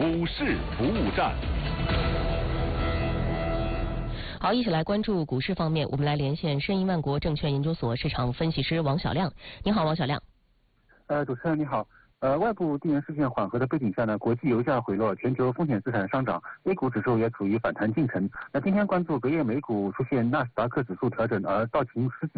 股市服务站。 好，一起来关注股市方面，我们来连线申银万国证券研究所市场分析师王小亮。你好，王小亮。 主持人你好。外部地缘事件缓和的背景下呢，国际油价回落，全球风险资产上涨 ，A 股指数也处于反弹进程。那今天关注隔夜美股出现纳斯达克指数调整，而道琼斯指